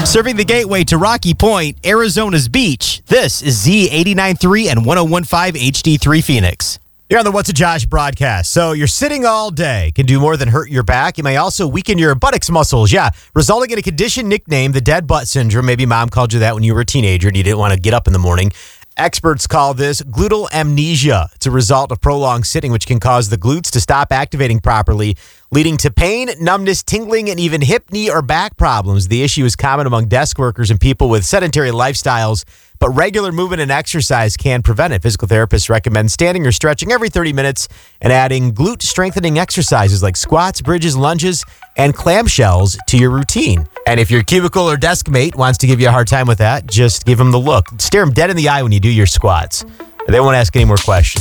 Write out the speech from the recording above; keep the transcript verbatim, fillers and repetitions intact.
Serving the gateway to Rocky Point, Arizona's beach. This is Z eighty-nine point three and one oh one point five H D three Phoenix. You're on the What's a Josh broadcast. So you're sitting all day. Can do more than hurt your back. You may also weaken your buttocks muscles. Yeah, resulting in a condition nicknamed the dead butt syndrome. Maybe mom called you that when you were a teenager and you didn't want to get up in the morning. Experts call this gluteal amnesia. It's a result of prolonged sitting, which can cause the glutes to stop activating properly, leading to pain, numbness, tingling, and even hip, knee, or back problems. The issue is common among desk workers and people with sedentary lifestyles, but regular movement and exercise can prevent it. Physical therapists recommend standing or stretching every thirty minutes and adding glute-strengthening exercises like squats, bridges, lunges, and clamshells to your routine. And if your cubicle or desk mate wants to give you a hard time with that, just give them the look. Stare them dead in the eye when you do your squats. They won't ask any more questions.